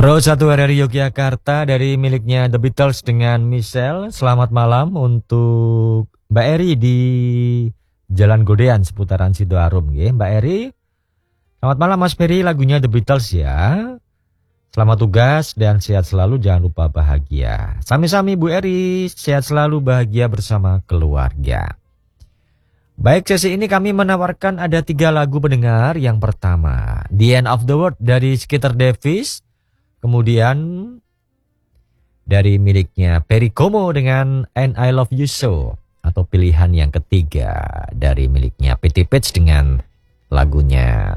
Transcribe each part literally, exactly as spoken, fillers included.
Road satu R R I Yogyakarta dari miliknya The Beatles dengan Michelle. Selamat malam untuk Mbak Eri di Jalan Godean seputaran Sidoarum, ya. Mbak Eri. Selamat malam Mas Ferry, lagunya The Beatles ya. Selamat tugas dan sehat selalu, jangan lupa bahagia. Sami-sami Bu Eri, sehat selalu, bahagia bersama keluarga. Baik, sesi ini kami menawarkan ada tiga lagu pendengar. Yang pertama, The End of the World dari Skeeter Davis. Kemudian dari miliknya Perry Como dengan And I Love You So. Atau pilihan yang ketiga dari miliknya Patti Page dengan lagunya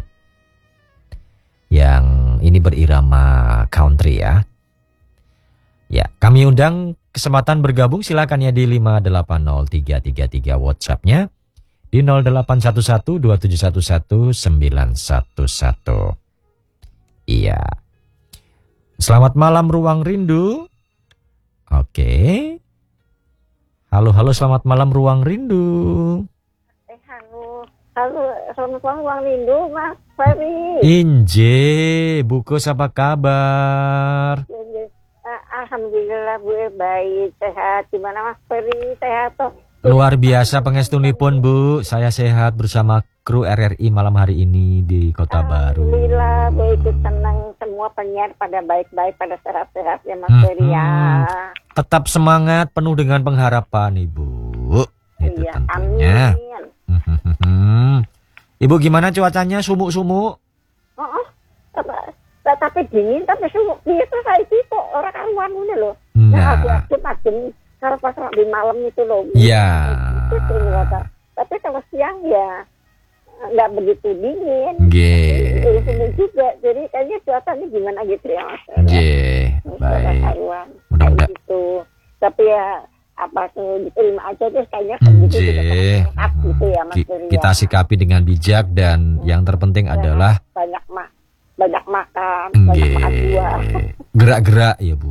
yang ini berirama country ya. Ya, kami undang kesempatan bergabung, silakan ya di lima delapan nol tiga tiga tiga WhatsApp-nya. Di nol delapan satu satu dua tujuh satu satu sembilan satu satu. Iya. Selamat malam Ruang Rindu. Oke. Halo, halo, selamat malam Ruang Rindu. Eh, halo. Halo, selamat malam Ruang Rindu, Mas Ferry. Inje, Bukus apa kabar? Alhamdulillah Bu, baik, sehat. Gimana Mas Ferry, sehat toh? Luar biasa pengestunipun Bu, saya sehat bersama kru R R I malam hari ini di Kota Baru. Alhamdulillah Bu, ikut senang semua penyiar pada baik-baik, pada sehat-sehat ya Mas Ferry hmm, ya. Tetap semangat, penuh dengan pengharapan Ibu. Itu iya, tentunya. Amin. Ibu gimana cuacanya, sumuk-sumuk? Oh, oh. Tapi dingin, tapi sumuk. Itu saya kok orang karuan ini loh. Nah, Nah, aku adem. Kalau pas di malam itu loh. ya. Itu, tapi kalau siang ya nggak begitu dingin. Nggih. Ini juga. Jadi kayaknya cuacanya gimana gitu ya Mas. Nggih. Baik. Mudah-mudahan. Gitu. Tapi ya apa tuh diterima aja deh kayaknya gitu Nggih. gitu ya Mas. Kita sikapi dengan bijak dan yang terpenting adalah banyak mak banyak makan, banyak makan buah. Gerak-gerak ya Bu.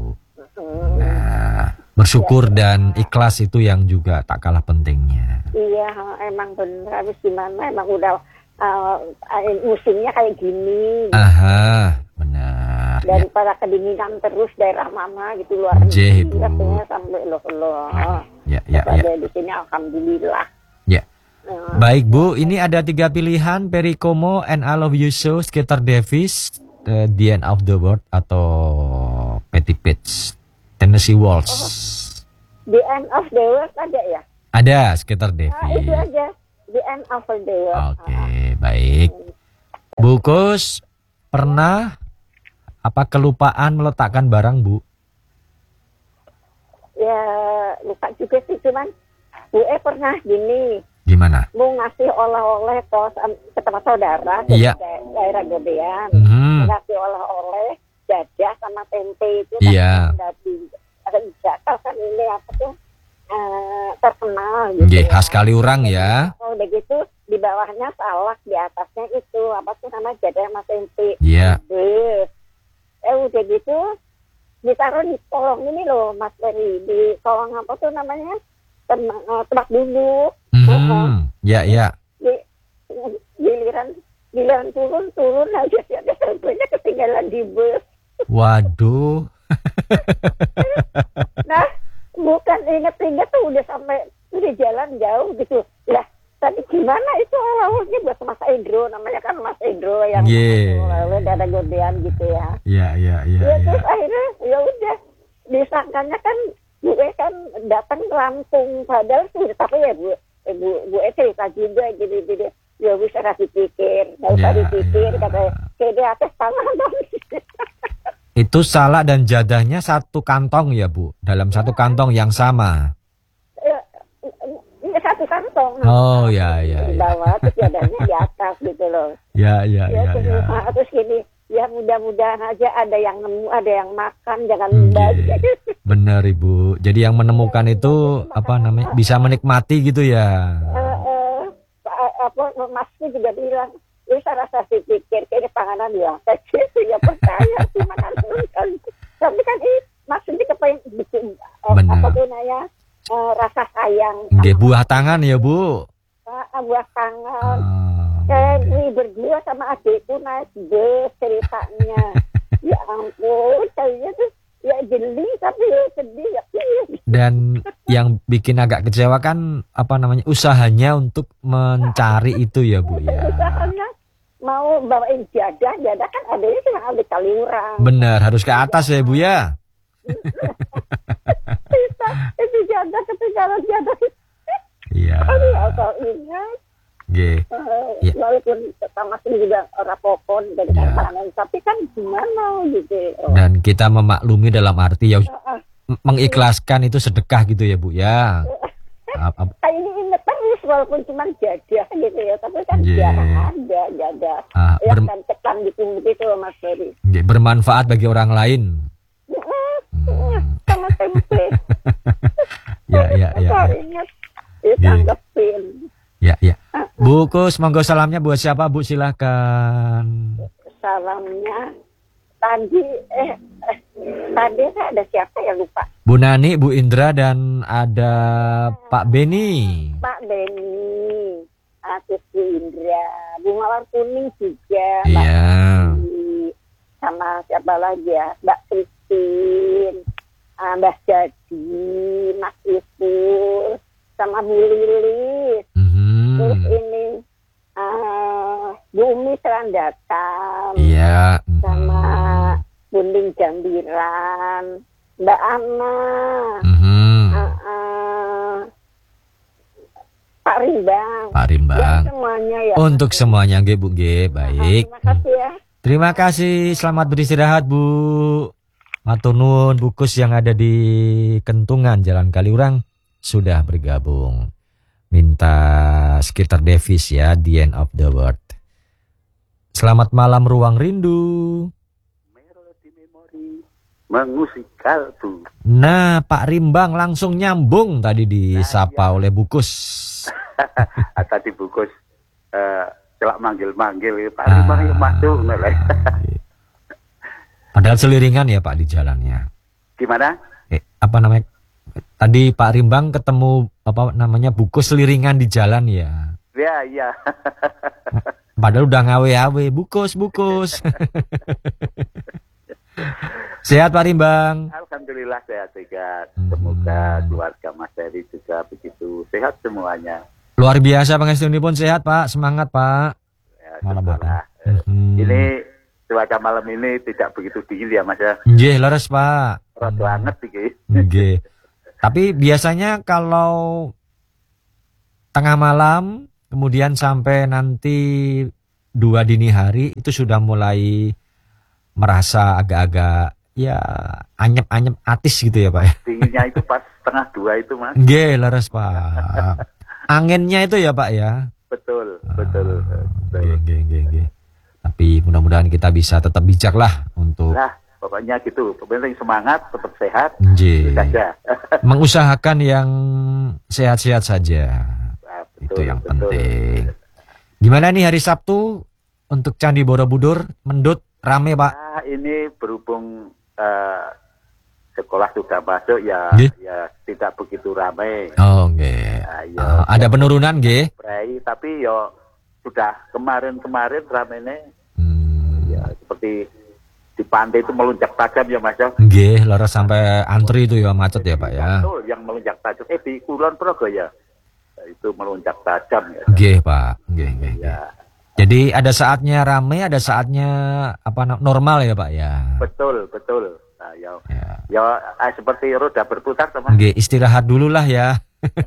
Nah, bersyukur dan ikhlas itu yang juga tak kalah pentingnya. Iya, emang benar. Habis gimana? Emang udah uh, musimnya kayak gini. Aha, benar. Daripada ya. Kedinginan terus daerah Mama gitu luar negeri. Katanya sampai loh loh. Ya, ya, ya. Di sini alhamdulillah. Ya. Uh, Baik Bu, ini ada tiga pilihan: Perry Como, And I Love You So, Skeeter Davis, uh, The End of the World, atau Patti Page, Tennessee Waltz. Oh, The End of the World ada ya? Ada, Skeeter Davis. Ah, itu aja, The End of the World. Oke, okay, baik. Bu Kus, pernah apa kelupaan meletakkan barang Bu? Ya, lupa juga sih, cuman Bu E pernah gini. Gimana? Mau ngasih oleh-oleh ke, ke tempat saudara di iya. daerah Godean. Mm-hmm. Ngasih oleh-oleh jajah sama tempe itu. Iya. Ada Jakal kan ini apa tuh uh, terkenal gitu. Yeah, khas Kaliurang ya. Oh, udah gitu di bawahnya salak, di atasnya itu apa tuh nama jajah sama tempe. Iya. Yeah. Eh udah gitu ditaruh di kolong ini loh Mas Ferry, di kolong apa tuh namanya? Tebak dulu. Hmm, ya ya. Giliran giliran turun turun aja sih ada sampainya ketinggalan di bus. Waduh. Nah, bukan inget-inget tuh udah sampai udah jalan jauh gitu. Lah, tadi gimana itu awalnya buat Mas Edro, namanya kan Mas Edro yang lalu ada Godean gitu ya. Iya iya iya. Ya, terus akhirnya ya udah disangkanya kan gue kan datang langsung padahal sih tapi ya bu bu bu cerita juga jadi jadi ya bisa kasih pikir nggak usah dipikir kata kayak di atas tangan dong. Itu salak dan jadahnya satu kantong ya Bu, dalam satu kantong yang sama. Ini satu kantong. Oh ya ya. Di bawah terus jadahnya di atas gitu loh. Ya ya ya. Ya, ya. Terus gini. Ya mudah-mudahan aja ada yang nemu, ada yang makan, jangan membagi. Benar Ibu. Jadi yang menemukan ya, itu apa namanya bisa menikmati gitu ya. Uh, uh, apa Masnya juga bilang, bisa rasa pikir kayak panganan ya. Kecil sih ya percaya sih makan kan. Tapi kan ini maksudnya kepengen bikin uh, apa tuh namanya uh, rasa sayang. Nggih, buah tangan ya Bu. Uh, buah tangan. Uh. Kayak berdua sama adikku naik bus ceritanya. Ya Oh, saya tuh ya geli tapi ya sedih ya. Dan yang bikin agak kecewa kan apa namanya usahanya untuk mencari itu ya Bu ya. Usahanya mau bawain jadah, jadah kan adanya cuma ada Kaliurang. Bener, harus ke atas ya Bu ya. Bisa, itu jadah ketinggalan jadah. Iya. Aduh, asal ingat. Nggih. Uh, Ya. Walaupun sama sini juga orang popon dari Ya. kalangan, tapi kan gimana gitu. Oh. Dan kita memaklumi dalam arti ya Uh, uh. m- mengikhlaskan itu sedekah gitu ya Bu ya. Ap- ap- Kayak ini inget terus walaupun cuma jadah gitu ya, tapi kan Iya. jarang ada jadah. Ah, Ya ber- kan tekan gitu begitu loh Mas Ferry. nggih, bermanfaat bagi orang lain. Hmm. Sama tempe. Ya ya ya. Asal ingat. Ya Iya. tanggepin. Ya ya. Bu Kus, monggo salamnya buat siapa Bu, silahkan. Salamnya tadi eh, eh tadi saya ada siapa ya lupa. Bu Nani, Bu Indra, dan ada Pak Beni. Pak Beni, Atis Bu Indra, Bu Mawar Kuning juga, Mbak Iya. Dini, sama siapa lagi ya, Mbak Christine, ah, Mbak Jadi, Mas Ipul, sama Bu Lilis, terus Mhm. ini ah, Bu Umi Serandatan, Iya. mhm. sama Bunding Jambiran, Mbak Ana, Mhm. ah, ah, Pak Rimbang. Pak Ya, Rimbang. semuanya ya. Untuk semuanya nggih Bu nggih, baik. Terima kasih ya. Terima kasih, selamat beristirahat Bu. Matur nuwun, Bu Kus yang ada di Kentungan Jalan Kaliurang sudah bergabung. Minta sekitar Davis ya, The End of the World. Selamat malam Ruang Rindu. Melodi memori mengusik kalbu. Nah, Pak Rimbang langsung nyambung tadi disapa oleh Bu Kus. Tadi bukus eh, celak manggil-manggil Pak Ah. Rimang yuk masuk nilai. Padahal seliringan ya Pak di jalannya. Gimana? Eh, apa namanya? Tadi Pak Rimbang ketemu apa namanya Bu Kus seliringan di jalan ya. Ya, iya. Padahal udah ngawe-awe, bukus, bukus. Sehat Pak Rimbang. Alhamdulillah sehat sehat. Hmm. Semoga keluarga Mas Heri juga begitu sehat semuanya. Luar biasa pengestunipun sehat Pak, semangat Pak. Ya, Malam-malam. syukurlah. Eh, Hmm. Ini cuaca malam ini tidak begitu dingin ya Mas ya. Nggih, leres Pak. Rot banget iki. Nggih. Tapi biasanya kalau tengah malam kemudian sampai nanti dua dini hari itu sudah mulai merasa agak-agak ya anyep-anyep atis gitu ya Pak ya. Dinginnya itu pas setengah dua itu Mas. Nggih, leres Pak. Anginnya itu ya Pak ya. Betul, betul. betul. Nggih, nggih, nggih, nggih. Tapi mudah-mudahan kita bisa tetap bijak lah untuk Lah, pokoknya gitu. Penting semangat, tetap sehat. nggih, Itu saja. mengusahakan yang sehat-sehat saja. Nah, Itu betul, yang betul. penting. Gimana nih hari Sabtu untuk Candi Borobudur? Mendut rame Pak? Nah, ini berhubung eh, sekolah sudah masuk ya, Nggih. ya tidak begitu ramai. Oh nggih. Nah, ya, Ah, ada penurunan nggih? Prai, tapi yo sudah kemarin-kemarin ramainya Hmm. ya seperti di pantai itu melonjak tajam ya Mas. Ya. Nggih, leres sampai antri itu ya macet ya Pak ya. Betul, yang melonjak tajam. Eh di Kulon Progo ya. Itu melonjak tajam ya. Nggih Pak, nggih, nggih, nggih. Ya, Jadi ada saatnya rame, ada saatnya apa na- normal ya Pak ya. betul, betul. Nah, ya, Ya. ya eh, seperti roda berputar teman. Nggih, istirahat dulu lah ya.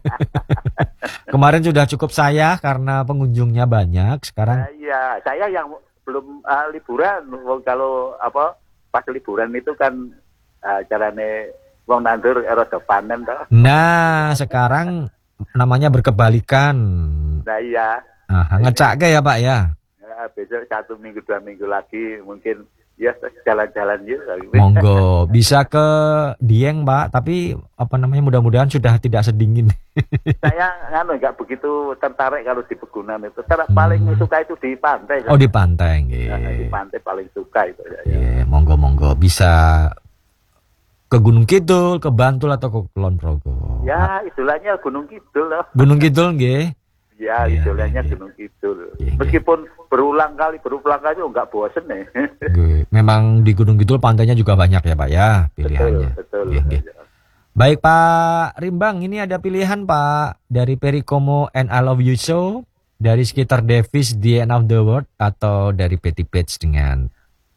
Kemarin sudah cukup saya karena pengunjungnya banyak. Sekarang Nah, iya, saya yang belum ah, liburan. Wong kalau apa pas liburan itu kan ah, carane wong nandur rada panen toh. nah sekarang namanya berkebalikan. Nah iya, Nah, ngecak ke ya Pak ya. ya, besok satu minggu dua minggu lagi mungkin ya jalan-jalan yuk. Monggo bisa ke Dieng Pak, tapi apa namanya mudah-mudahan sudah tidak sedingin. Saya nganu nggak begitu tertarik kalau di pegunungan itu. Karena paling Hmm. suka itu di pantai. kan. Oh di pantai nggih. Nah, di pantai paling suka itu. Ya, ya. Iya, monggo monggo bisa ke Gunung Kidul, ke Bantul atau ke Kulon Progo. Ya, istilahnya Gunung Kidul loh. Gunung Kidul nggih. Ya, Iya, idolanya iya. Gunung Kidul. Iya, iya. Meskipun berulang kali, berulang kali enggak bosen nih. Nggih. Memang di Gunung Kidul pantainya juga banyak ya Pak ya pilihannya. betul, betul. Nggih, nggih. Baik Pak Rimbang, ini ada pilihan Pak dari Perikomo and I Love You Show, dari sekitar Davis The End of the World, atau dari Betty Page dengan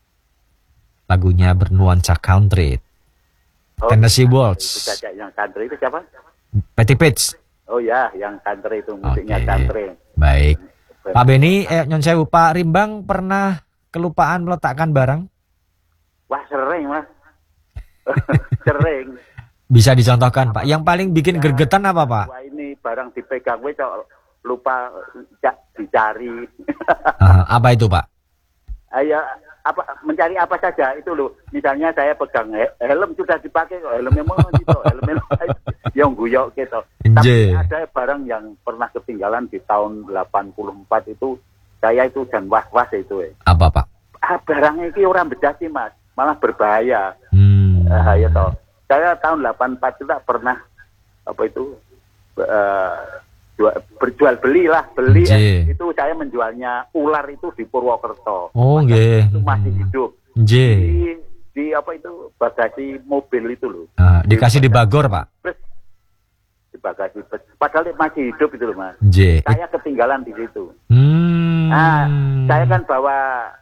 lagunya bernuansa country. Oh, Tennessee itu Waltz. saja yang country itu siapa? Betty Page. Oh ya, yang country itu musiknya Oke. country. Baik. Pak Beni, eh, nyon sewu, Pak Rimbang pernah kelupaan meletakkan barang? Wah sering mas, sering. Bisa dicontohkan Pak. Yang paling bikin gergetan apa Pak? Wah ini barang dipegang, gue cok lupa ca- dicari. Ah, apa itu Pak? Ayo apa mencari apa saja itu loh. Misalnya saya pegang he- helm sudah dipakai kok, helmnya mau gitu, helmnya yang guyok gitu. Tapi Nje. ada barang yang pernah ketinggalan di tahun delapan puluh empat itu, saya itu dan was-was itu. Eh. Apa Pak? Ah, barangnya itu orang bejati mas, malah berbahaya. Hmm. Ah, ya toh. Saya tahun delapan puluh empat itu tak pernah apa itu uh, jual, berjual beli lah beli Nje. eh, itu saya menjualnya ular itu di Purwokerto. Oh Masa nggih. itu masih hidup Nje. di, di apa itu bagasi mobil itu loh. Ah, dikasih di bagor Pak. Bus, di bagasi bus. Padahal masih hidup itu loh mas. Nje. Saya ketinggalan di situ. Hmm. Nah, saya kan bawa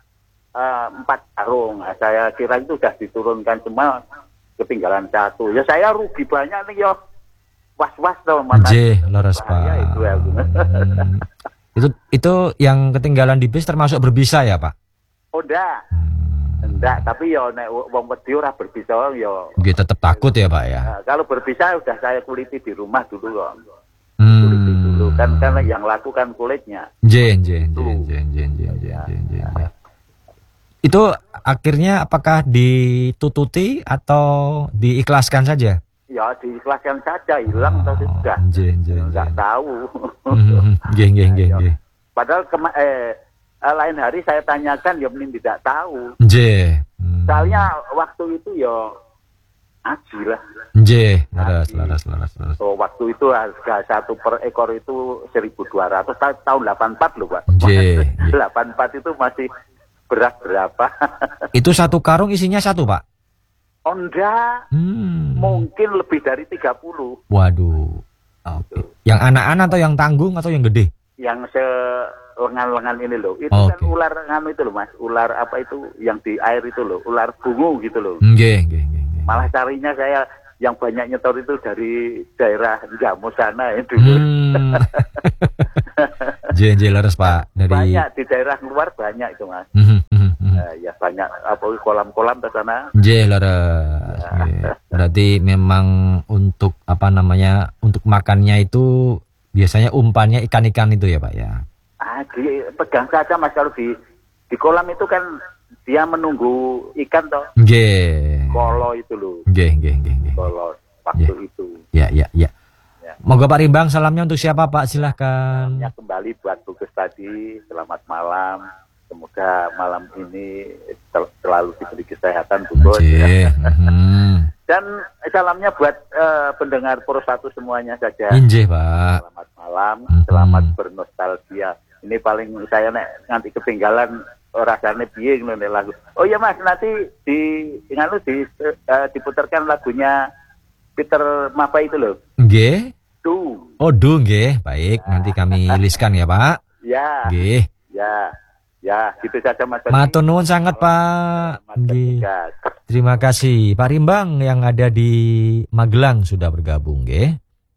uh, empat karung. Nah, saya kira itu sudah diturunkan semua, ketinggalan satu. Ya saya rugi banyak nih yo. Was-was toh mana. Nje, leres Pak. Bahaya itu ya. Hmm. Itu itu yang ketinggalan di bis termasuk berbisa ya Pak? Oh enggak. Hmm. Enggak, tapi yo nek wong wedi ora berbisa yo. Nggih, tetap takut ya Pak ya. Nah, kalau berbisa udah saya kuliti di rumah dulu kok. Kuliti dulu Hmm. kan karena yang laku kan kulitnya. Nje, nje, nje, nje, nje, nje, nje, nje, nje, nje. Itu akhirnya apakah ditututi atau diikhlaskan saja? Ya diikhlaskan saja, hilang atau sudah. Nje, nje, nje. Enggak tahu. Hmm, nggih, nggih, nggih, nggih. Padahal kema- eh, eh, lain hari saya tanyakan ya mending tidak tahu. Nje. Hmm. Soalnya waktu itu ya aji lah. Nje, laras, laras, laras, laras. So, waktu itu harga satu per ekor itu seribu dua ratus Ta- tahun delapan puluh empat loh Pak. Nje. delapan puluh empat itu masih beras berapa? Itu satu karung isinya satu Pak? Oh enggak, Hmm. mungkin lebih dari tiga puluh. Waduh. Oke. Yang anak-anak atau yang tanggung atau yang gede? Yang selengan-lengan ini loh. Itu Oke. kan ular nganu itu loh Mas. Ular apa itu yang di air itu loh. Ular bungu gitu loh. Nggih, nggih, nggih, nggih. Malah carinya saya yang banyak nyetor itu dari daerah Jamu sana ya dulu. Hmm. Nje, nje, laras Pak. Dari Banyak di daerah luar banyak itu Mas. Mhm, mhm, mhm. Nah, ya banyak apa kolam-kolam ke sana. Nje, laras. Nggih. Berarti memang untuk apa namanya? Untuk makannya itu biasanya umpannya ikan-ikan itu ya Pak ya. Ah, dipegang saja Mas kalau di di kolam itu kan dia menunggu ikan toh. Nggih. Kolo itu loh. Nggih, nggih, nggih, nggih. Kolo waktu Ya. itu. Ya, ya, ya. Ya. Moga Pak Rimbang salamnya untuk siapa Pak? Silahkan. Ya kembali buat Bukus tadi, selamat malam. Semoga malam ini sel- selalu diberi kesehatan Bukus. Nggih. Ya. Mhm. Dan salamnya buat eh, pendengar Pro satu semuanya saja. Nggih, Pak. Selamat malam, Mhm. selamat bernostalgia. Ini paling saya nek nanti ketinggalan rasanya piye ngono nek lagu. Oh iya Mas, nanti di nganu di eh, diputarkan lagunya Peter Mapa itu loh. Nggih. Tuh. Oh, du nggih. Baik, nanti kami listkan ya, Pak. Ya. Nggih. Ya. Ya, gitu saja Mas. Matur nuwun sangat, Pak. Selamat Nggih. bertugas. Terima kasih Pak Rimbang yang ada di Magelang sudah bergabung, nggih.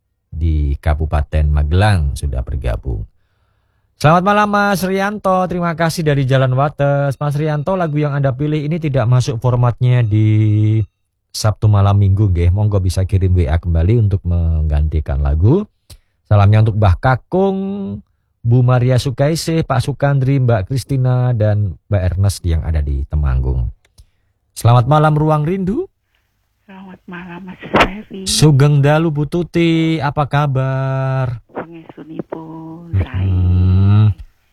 Di Kabupaten Magelang sudah bergabung. Selamat malam Mas Rianto, terima kasih dari Jalan Wates. Mas Rianto, lagu yang Anda pilih ini tidak masuk formatnya di Sabtu malam Minggu, nggih. Monggo bisa kirim W A kembali untuk menggantikan lagu. Salamnya untuk Mbah Kakung, Bu Maria Sukaisi, Pak Sukandri, Mbak Kristina, dan Mbak Ernest yang ada di Temanggung. Selamat malam Ruang Rindu. Selamat malam Mas Ferry. Sugeng Dalu Bu Tuti, apa kabar? Pengesunipun saya Hmm,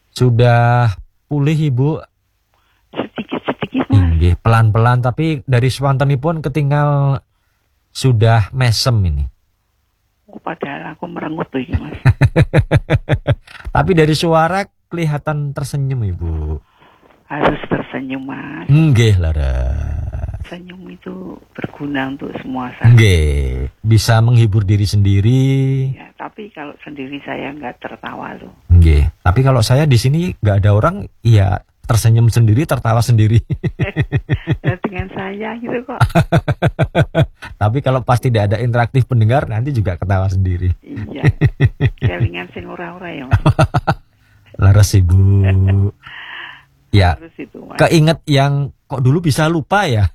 sudah pulih Ibu? sedikit-sedikit Mas. Nggih, pelan-pelan tapi dari swantenipun ketinggal sudah mesem ini. Oh, padahal aku merengut tuh ini Mas. Tapi dari suara kelihatan tersenyum Ibu. Harus tersenyum, Mas. Nggih, Laras. Senyum itu berguna untuk semua saya. Nggih, bisa menghibur diri sendiri. Ya, tapi kalau sendiri saya nggak tertawa loh. Nggih, tapi kalau saya di sini nggak ada orang, iya tersenyum sendiri, tertawa sendiri. Dan dengan saya gitu kok. Tapi kalau pas tidak ada interaktif pendengar, nanti juga ketawa sendiri. Iya. Kelingan sing ora-ora ya, Mas. Laras Ibu. Ya, Terus itu, Mas. keinget yang kok dulu bisa lupa ya.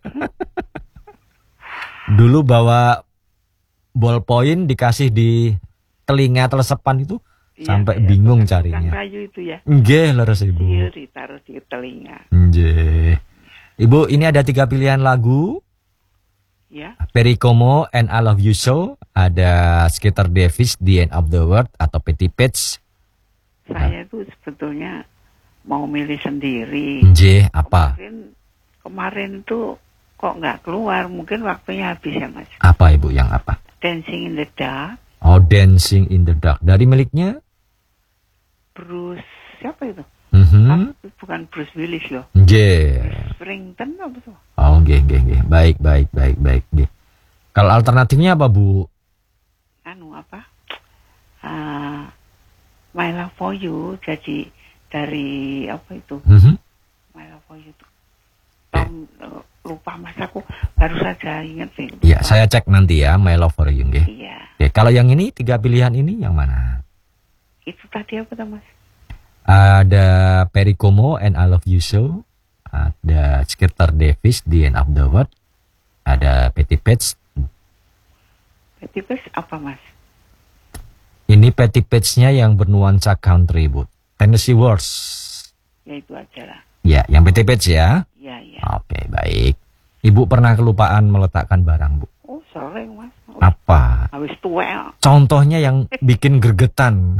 Dulu bawa ballpoint dikasih di telinga telesepan itu Iya, sampai kayak bingung tukang- carinya. tukang kayu itu ya. Nggih, Laras Ibu. Iya, ditaruh di telinga. Nggih. Ibu, ini ada tiga pilihan lagu. Ya. Perry Como and I Love You So, ada Skeeter Davis The End of the World atau Petty Page. Saya itu sebetulnya mau milih sendiri. Nggih, apa? Kemarin, kemarin tuh kok nggak keluar, mungkin waktunya habis ya, Mas. Apa Ibu yang apa? Dancing in the Dark, Oh, Dancing in the Dark. Dari miliknya? Bruce siapa itu? Mhm. Ah, bukan Bruce Willis loh. Nggih. Springton apa tuh? Oh, nggih, nggih, nggih. Baik, baik, baik, baik, nggih. Kalau alternatifnya apa, Bu? Anu apa? Ah, My Love for You. Jadi dari apa itu? Mhm. My Love for You. Tom, eh, lupa Mas, aku baru saja ingat sih. lupa. Ya, saya cek nanti ya, My Love for You, nggih. Iya. Oke, kalau yang ini tiga pilihan ini yang mana? Itu tadi apa tuh, Mas? Ada Perry Como and I Love You So, ada Skeeter Davis The End of the World, ada Petty Page. Petty Page apa, Mas? Ini Petty Page-nya yang bernuansa country, Bu. Tennessee Waltz. Ya itu aja lah. Ya, yang Petty Page ya. Ya, ya. Oke, baik. Ibu pernah kelupaan meletakkan barang, Bu? Oh, sering, Mas. Apa? Habis tua, Contohnya yang bikin gregetan.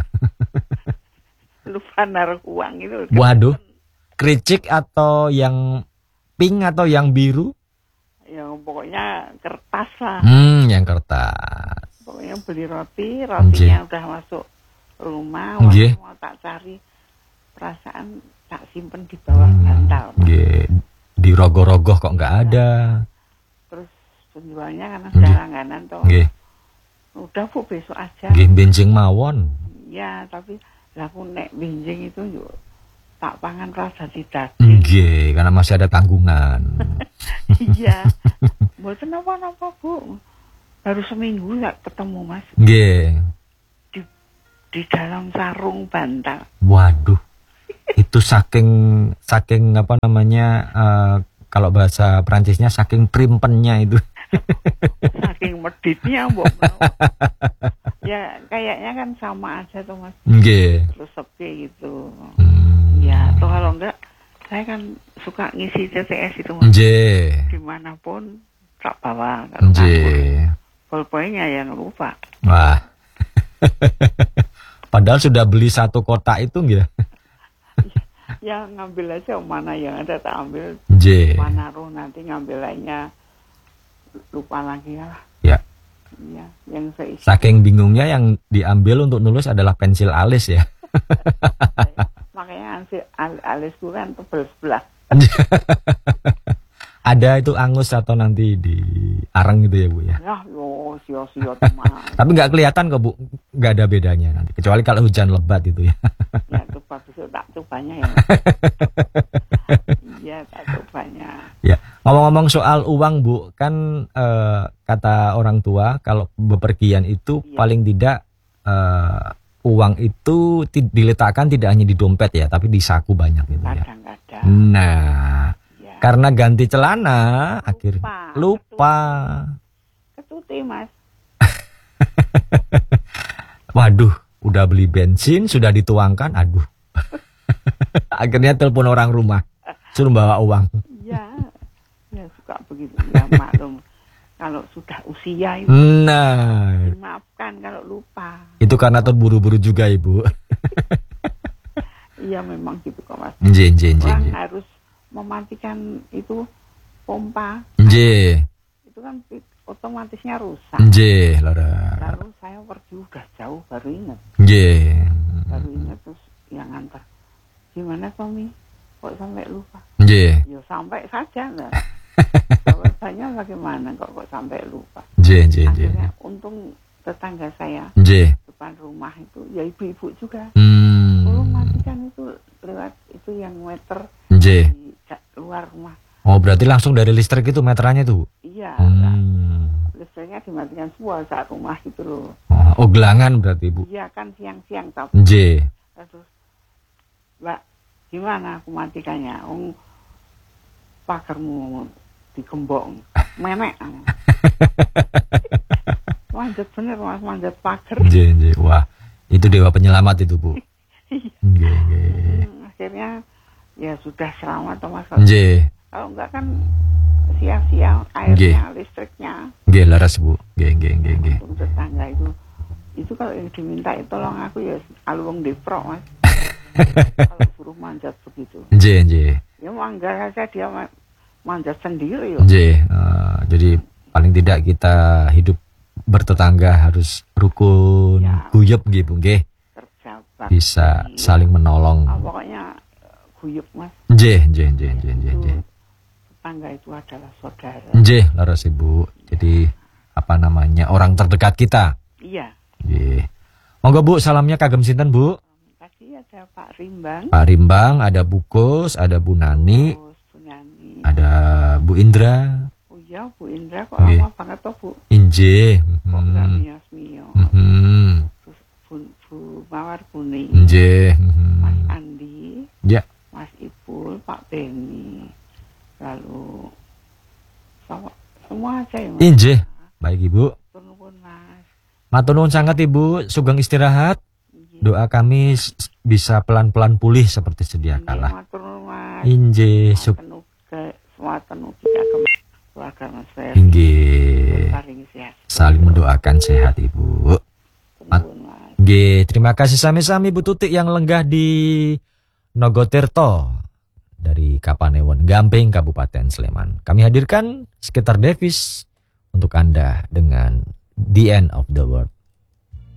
lupa naruh uang itu. Waduh. Kericik atau yang pink atau yang biru? Yang pokoknya kertas lah. Hmm, yang kertas. Pokoknya beli roti, rotinya udah masuk rumah, waktu Nggih. mau tak cari, perasaan tak simpen di bawah bantal. Mas. Nggih. Di rogoh-rogoh kok nggak ada. Terus penjualnya karena Nggih. sudah langganan toh. Nggih. Udah Bu, besok aja. Nggih, benjing mawon. Ya, tapi laku nek benjing itu yuk tak pangan rasa tidak. Nggih, karena masih ada tanggungan. Iya. Mboten napa-napa, Bu. Baru seminggu nggak ketemu, Mas. Nggih. Di, di dalam sarung bantal. Waduh. Itu saking saking apa namanya eh, kalau bahasa Perancisnya saking primpennya itu. Saking meditnya, Mbok. Ya, kayaknya kan sama aja tuh, Mas. Nggih. Terus sepi gitu. Hmm. Ya, atau kalau enggak, saya kan suka ngisi C T S itu, Mas. Nggih. Dimanapun tak bawa. Kalau nganggur. Nggih. Ballpointnya yang lupa. Wah. Padahal sudah beli satu kotak itu nggih. Ya, ngambil aja mana yang ada tak ambil. Nggih. Mana ruh nanti ngambil lainnya. Lupa lagi ya. Ya. Iya, yang saya isi. Saking bingungnya yang diambil untuk nulis adalah pensil alis ya. Makanya ansi- al- alisku kan tebel sebelah. Ada itu angus atau nanti di arang gitu ya Bu ya. Ya, yo, sio-sio teman. Tapi nggak kelihatan kok Bu, nggak ada bedanya nanti. Kecuali kalau hujan lebat itu ya. Ya, coba besok tak cobanya ya. Iya, tak cobanya. Ya, ngomong-ngomong soal uang Bu, kan eh, kata orang tua kalau bepergian itu Iya. paling tidak eh, uang itu ti- diletakkan tidak hanya di dompet ya, tapi di saku banyak gitu ya. Kadang-kadang. Nah, Ya. karena ganti celana akhirnya Lupa. lupa. Ketuti, Mas. Waduh, udah beli bensin, sudah dituangkan, aduh. Akhirnya telepon orang rumah, suruh bawa uang. Ya, ya suka begitu. Ya maklum. Kalau sudah usia itu Nah, dimaafkan kalau lupa. itu karena terburu-buru juga Ibu. Iya memang gitu kok, Mas. Nje, nje, nje, Orang nje. harus mematikan itu pompa Nje. itu itu kan otomatisnya rusak. Nggih, Lara. Lalu saya pergi udah jauh baru ingat. Nggih. Baru ingat terus yang nganter. Gimana Tommy? Kok sampai lupa? Nggih. Ya sampai saja lah. Jawabannya bagaimana kok kok sampai lupa? Nggih, nggih, nggih. Akhirnya untung tetangga saya Nggih. depan rumah itu ya ibu-ibu juga. Hmm. Belum matikan itu lewat itu yang meter Nggih. di da- luar rumah. Oh, berarti langsung dari listrik itu meterannya tuh, Bu? Iya, nah, Hmm. listriknya dimatikan semua saat rumah itu loh. Oh, oh, gelangan berarti, Bu. Iya kan siang-siang tapi Nggih. terus Mbak gimana aku matikannya? Ong pagermu digembok memek. Manjat bener Mas, manjat pager. Nggih, nggih. Wah, itu dewa penyelamat itu, Bu. Iya. Nggih, nggih. Hmm, akhirnya ya sudah selamat toh Mas. Kalau Nggih. kalau enggak kan sia-sia airnya, listriknya. Nggih, laras, Bu. Nggih, nggih, nggih, nggih. Untuk tetangga itu itu kalau yang diminta tolong aku ya alung deprok Mas. Kalau suruh manjat begitu. Nggih, nggih. Ya mangga saja dia ma- manjat sendiri yo. Nggih. Eh, jadi paling tidak kita hidup bertetangga harus rukun, Ya. guyub nggih, Bu, nggih. Kerja bakti. Bisa saling menolong. Ah, pokoknya eh, guyup Mas. Nggih, nggih, nggih, nggih, nggih, Itu nggih. tetangga itu adalah saudara. Nggih, laras, Ibu. Jadi apa namanya? Orang terdekat kita. Iya. Nggih. Monggo, Bu, salamnya kagem sinten, Bu? Tadi ada Pak Rimbang. Pak Rimbang, ada Bu Kus, ada Bu Nani, Terus Bu Nani. ada Bu Indra. Oh iya Bu Indra kok Nggih. lama banget toh Bu. Inje. Kok nggak Hmm. miyos-miyos. Hmm. Terus Bu, Bu Mawar Kuning. Inje. Mas Hmm. Andi. Ya. Mas Ipul. Pak Beni. Lalu sama- semua aja ya Mas. Inje. Baik, Ibu. Turun Mas. Matur nuwun sangat, Ibu. Sugeng istirahat. Iya. Doa kami s- bisa pelan-pelan pulih seperti sedia Iya, kala. matur nuwun, Mas. Inje. Suk Matur ke semua mugi kagem keluarga Mas Fer. Inggih. Paring sehat. Saling mendoakan sehat, Ibu. Nuwun, Mas. Nggih, terima kasih sami-sami Bu Tutik yang lenggah di Nogotirto dari Kapanewon, Gamping, Kabupaten Sleman. Kami hadirkan sekitar Davis untuk Anda dengan The End of the World.